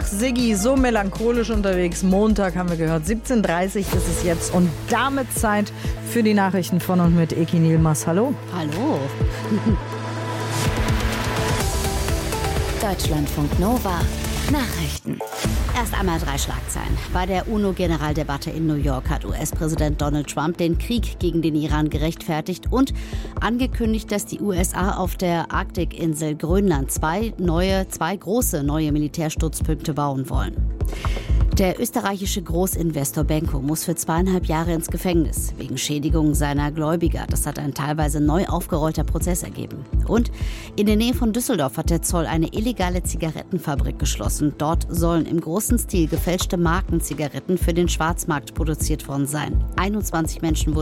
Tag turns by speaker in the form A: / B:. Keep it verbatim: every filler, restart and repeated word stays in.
A: Ach Siggi, so melancholisch unterwegs. Montag haben wir gehört, siebzehn Uhr dreißig ist es jetzt und damit Zeit für die Nachrichten von und mit Eki Nilmaz. Hallo.
B: Hallo. Deutschlandfunk Nova. Nachrichten. Erst einmal drei Schlagzeilen. Bei der UNO-Generaldebatte in New York hat U S-Präsident Donald Trump den Krieg gegen den Iran gerechtfertigt und angekündigt, dass die U S A auf der Arktikinsel Grönland zwei neue, zwei große neue Militärstützpunkte bauen wollen. Der österreichische Großinvestor Benko muss für zweieinhalb Jahre ins Gefängnis wegen Schädigung seiner Gläubiger. Das hat ein teilweise neu aufgerollter Prozess ergeben. Und in der Nähe von Düsseldorf hat der Zoll eine illegale Zigarettenfabrik geschlossen. Dort sollen im großen Stil gefälschte Markenzigaretten für den Schwarzmarkt produziert worden sein. einundzwanzig Menschen wurden